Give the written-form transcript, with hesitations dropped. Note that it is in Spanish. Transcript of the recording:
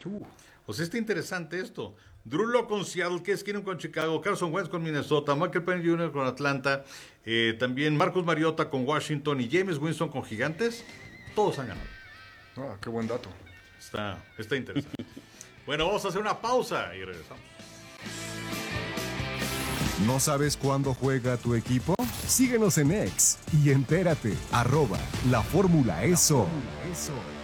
Pues está interesante esto. Drew Lock con Seattle, Case Keenum con Chicago, Carson Wentz con Minnesota, Michael Penn Jr. con Atlanta, también Marcus Mariota con Washington y James Winston con Gigantes. Todos han ganado. Qué buen dato. Está interesante. Bueno, vamos a hacer una pausa y regresamos. ¿No sabes cuándo juega tu equipo? Síguenos en X y entérate. @LaFórmulaEso.